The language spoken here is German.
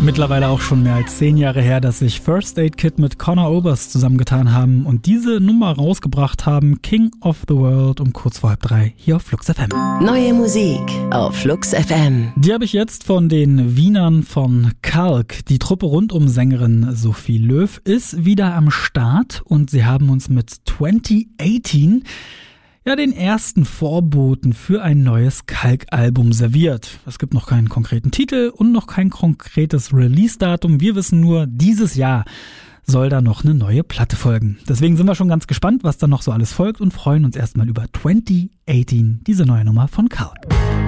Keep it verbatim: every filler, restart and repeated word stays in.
Mittlerweile auch schon mehr als zehn Jahre her, dass sich First Aid Kid mit Conor Oberst zusammengetan haben und diese Nummer rausgebracht haben. King of the World um kurz vor halb drei hier auf Flux F M. Neue Musik auf Flux F M. Die habe ich jetzt von den Wienern von Kalk. Die Truppe rund um Sängerin Sophie Löw ist wieder am Start und sie haben uns mit zwanzig achtzehn ja den ersten Vorboten für ein neues Kalk-Album serviert. Es gibt noch keinen konkreten Titel und noch kein konkretes Release-Datum. Wir wissen nur, dieses Jahr soll da noch eine neue Platte folgen. Deswegen sind wir schon ganz gespannt, was da noch so alles folgt und freuen uns erstmal über zwanzig achtzehn, diese neue Nummer von Kalk.